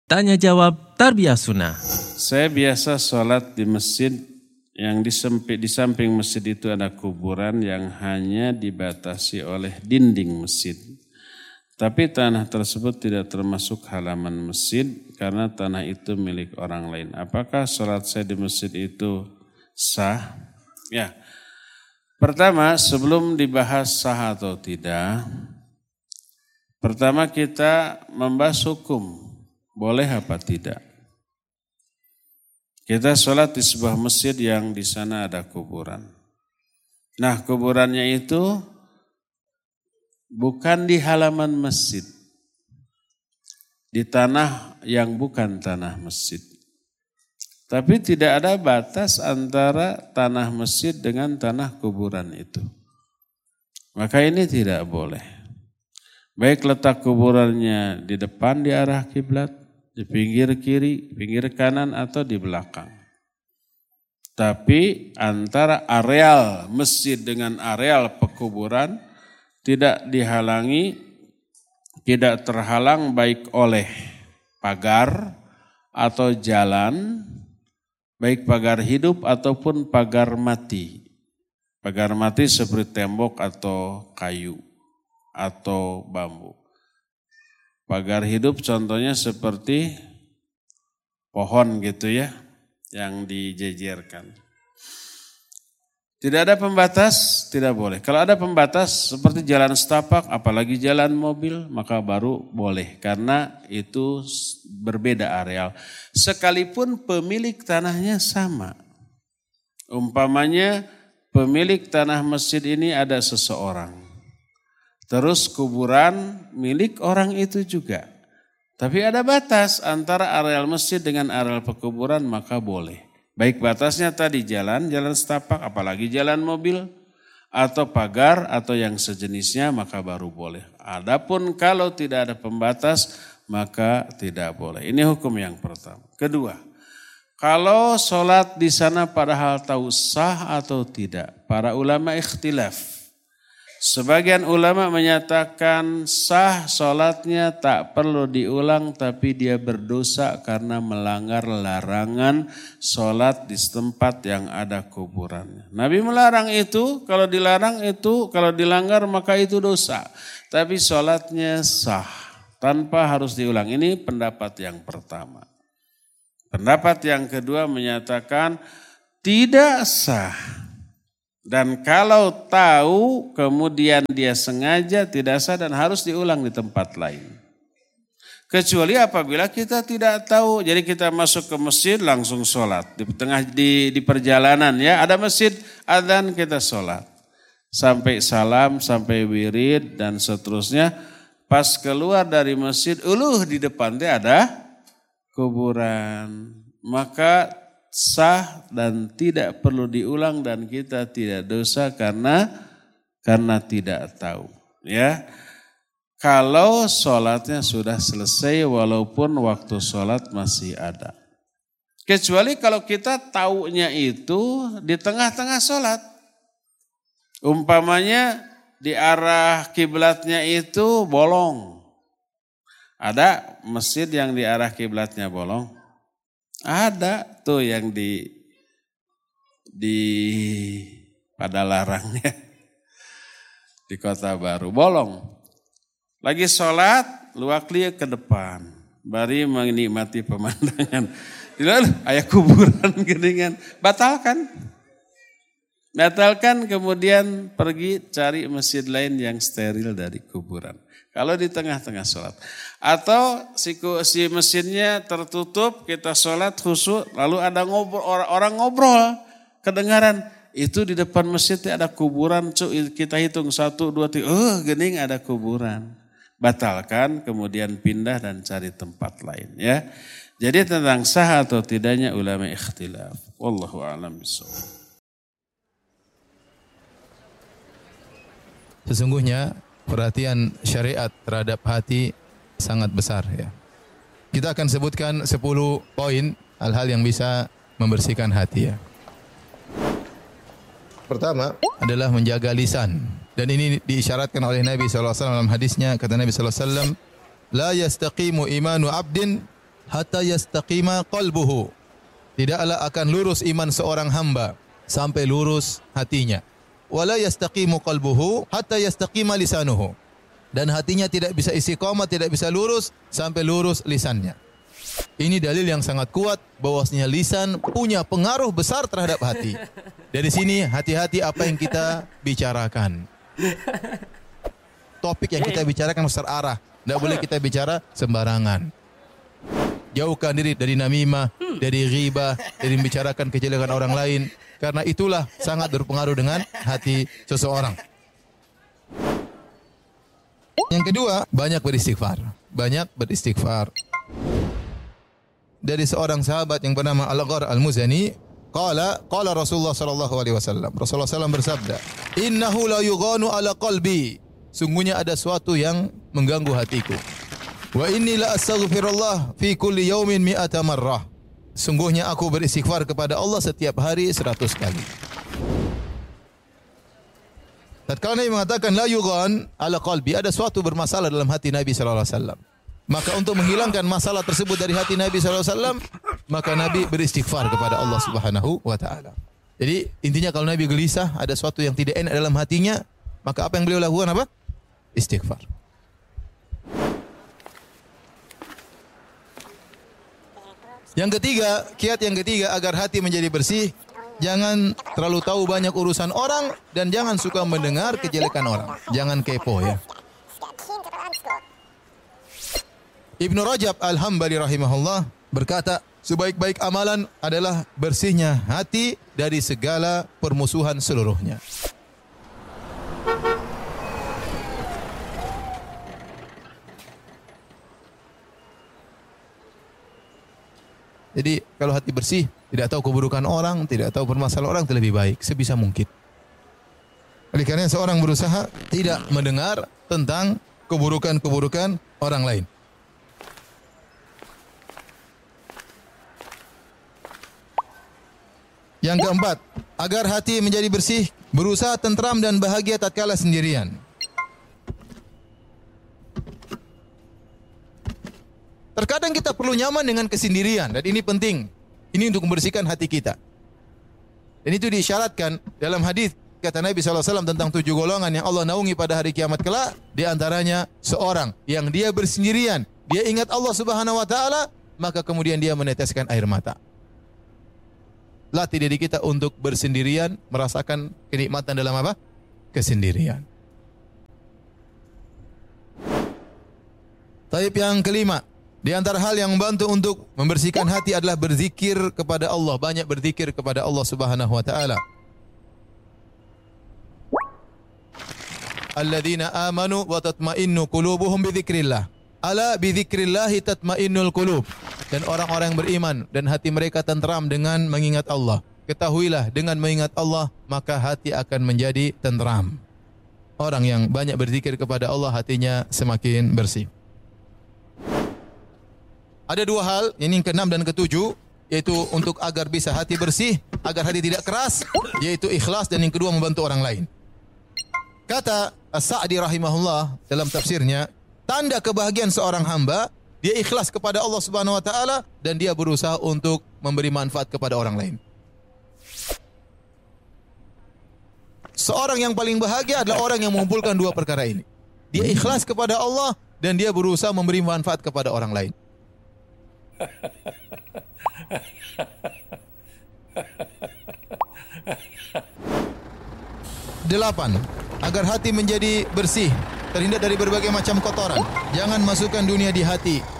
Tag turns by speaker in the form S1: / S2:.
S1: Tanya jawab Tarbiyah Sunnah.
S2: Saya biasa sholat di masjid yang di samping masjid itu ada kuburan yang hanya dibatasi oleh dinding masjid. Tapi tanah tersebut tidak termasuk halaman masjid karena tanah itu milik orang lain. Apakah sholat saya di masjid itu sah? Ya. Pertama, sebelum dibahas sah atau tidak, pertama kita membahas hukum. Boleh apa tidak? Kita sholat di sebuah masjid yang di sana ada kuburan. Nah, kuburannya itu bukan di halaman masjid, di tanah yang bukan tanah masjid. Tapi tidak ada batas antara tanah masjid dengan tanah kuburan itu. Maka ini tidak boleh. Baik letak kuburannya di depan di arah kiblat, di pinggir kiri, pinggir kanan atau di belakang. Tapi antara areal masjid dengan areal pekuburan tidak dihalangi, tidak terhalang baik oleh pagar atau jalan, baik pagar hidup ataupun pagar mati. Pagar mati seperti tembok atau kayu atau bambu. Pagar hidup contohnya seperti pohon gitu ya, yang dijejerkan. Tidak ada pembatas, tidak boleh. Kalau ada pembatas seperti jalan setapak, apalagi jalan mobil, maka baru boleh. Karena itu berbeda areal. Sekalipun pemilik tanahnya sama. Umpamanya pemilik tanah masjid ini ada seseorang. Terus kuburan milik orang itu juga. Tapi ada batas antara areal masjid dengan areal pekuburan, maka boleh. Baik batasnya tadi jalan setapak, apalagi jalan mobil, atau pagar, atau yang sejenisnya, maka baru boleh. Adapun kalau tidak ada pembatas, maka tidak boleh. Ini hukum yang pertama. Kedua, kalau sholat di sana padahal tahu sah atau tidak, para ulama ikhtilaf. Sebagian ulama menyatakan sah sholatnya tak perlu diulang tapi dia berdosa karena melanggar larangan sholat di tempat yang ada kuburannya. Nabi melarang itu, kalau dilarang itu, kalau dilanggar maka itu dosa. Tapi sholatnya sah tanpa harus diulang. Ini pendapat yang pertama. Pendapat yang kedua menyatakan tidak sah. Dan kalau tahu kemudian dia sengaja tidak sah dan harus diulang di tempat lain. Kecuali apabila kita tidak tahu, jadi kita masuk ke masjid langsung sholat. Di perjalanan ya, ada masjid, adzan kita sholat. Sampai salam, sampai wirid dan seterusnya. Pas keluar dari masjid, di depan itu ada kuburan. Maka sah dan tidak perlu diulang dan kita tidak dosa karena tidak tahu. Ya, kalau sholatnya sudah selesai walaupun waktu sholat masih ada. Kecuali kalau kita taunya itu di tengah-tengah sholat. Umpamanya di arah kiblatnya itu bolong. Ada masjid yang di arah kiblatnya bolong. Ada tuh yang di Padalarangnya di Kota Baru bolong. Lagi sholat, luaklia ke depan, bari menikmati pemandangan. Lalu ayah kuburan geningan, batalkan kemudian pergi cari masjid lain yang steril dari kuburan. Kalau di tengah-tengah sholat. Atau si mesinnya tertutup, kita sholat khusyuk, lalu ada orang ngobrol, kedengaran. Itu di depan masjid ada kuburan, kita hitung 1, 2, 3, gening ada kuburan. Batalkan, kemudian pindah dan cari tempat lain. Ya. Jadi tentang sah atau tidaknya ulama ikhtilaf. Wallahu a'lam bishawab.
S3: Sesungguhnya perhatian syariat terhadap hati sangat besar ya. Kita akan sebutkan 10 poin hal-hal yang bisa membersihkan hati ya. Pertama adalah menjaga lisan. Dan ini diisyaratkan oleh Nabi SAW dalam hadisnya. Kata Nabi SAW, la yastaqimu imanu abdin hatta yastaqima qalbuhu. Tidaklah akan lurus iman seorang hamba sampai lurus hatinya. Wala yastaqimu qalbuhu hatta yastaqima lisanuhu. Dan hatinya tidak bisa istiqamah, tidak bisa lurus sampai lurus lisannya. Ini dalil yang sangat kuat bahwasanya lisan punya pengaruh besar terhadap hati. Dari sini hati-hati apa yang kita bicarakan. Topik yang kita bicarakan harus terarah. Tidak boleh kita bicara sembarangan. Jauhkan diri dari namimah, dari ghibah, dari membicarakan kejelekan orang lain. Karena itulah sangat berpengaruh dengan hati seseorang. Yang kedua, banyak beristighfar. Banyak beristighfar. Dari seorang sahabat yang bernama Al-Ghar Al-Muzani, qala Rasulullah sallallahu alaihi wasallam. Rasulullah sallallahu bersabda, "Innahu la yughanu ala qalbi." Sungguhnya ada sesuatu yang mengganggu hatiku. Wa inni la astaghfirullah fi kulli yaumin mi'ata marrah. Sungguhnya aku beristighfar kepada Allah setiap hari 100 kali. Tatkala Nabi mengatakan la yughan ala qalbi, ada sesuatu bermasalah dalam hati Nabi sallallahu alaihi wasallam. Maka untuk menghilangkan masalah tersebut dari hati Nabi sallallahu alaihi wasallam, maka Nabi beristighfar kepada Allah Subhanahu wa taala. Jadi intinya kalau Nabi gelisah, ada sesuatu yang tidak enak dalam hatinya, maka apa yang beliau lakukan apa? Istighfar. Yang ketiga, kiat yang ketiga agar hati menjadi bersih, jangan terlalu tahu banyak urusan orang dan jangan suka mendengar kejelekan orang. Jangan kepo ya. Ibnu Rajab Al-Hambali rahimahullah berkata, sebaik-baik amalan adalah bersihnya hati dari segala permusuhan seluruhnya. Jadi kalau hati bersih, tidak tahu keburukan orang, tidak tahu permasalahan orang, itu lebih baik sebisa mungkin. Oleh karena seorang berusaha tidak mendengar tentang keburukan-keburukan orang lain. Yang keempat, agar hati menjadi bersih, berusaha tentram dan bahagia tatkala sendirian. Terkadang kita perlu nyaman dengan kesendirian dan ini penting. Ini untuk membersihkan hati kita. Dan itu diisyaratkan dalam hadis kata Nabi SAW tentang 7 golongan yang Allah naungi pada hari kiamat kelak. Di antaranya seorang yang dia bersendirian, dia ingat Allah Subhanahu Wa Taala, maka kemudian dia meneteskan air mata. Latih diri kita untuk bersendirian, merasakan kenikmatan dalam apa? Kesendirian. Taib yang kelima, di antara hal yang membantu untuk membersihkan hati adalah berzikir kepada Allah, banyak berzikir kepada Allah Subhanahu wa taala. Alladzina amanu wa tatma'innu qulubuhum bidzikrillah. Ala bidzikrillah tatma'innul qulub. Dan orang-orang yang beriman dan hati mereka tentram dengan mengingat Allah. Ketahuilah dengan mengingat Allah maka hati akan menjadi tentram. Orang yang banyak berzikir kepada Allah hatinya semakin bersih. Ada 2 hal, ini yang ke-6 dan ke-7, yaitu untuk agar bisa hati bersih, agar hati tidak keras, yaitu ikhlas, dan yang kedua membantu orang lain. Kata As-Sa'di rahimahullah dalam tafsirnya, tanda kebahagiaan seorang hamba, dia ikhlas kepada Allah Subhanahu wa taala dan dia berusaha untuk memberi manfaat kepada orang lain. Seorang yang paling bahagia adalah orang yang mengumpulkan 2 perkara ini. Dia ikhlas kepada Allah dan dia berusaha memberi manfaat kepada orang lain. 8. Agar hati menjadi bersih, terhindar dari berbagai macam kotoran. Jangan masukkan dunia di hati.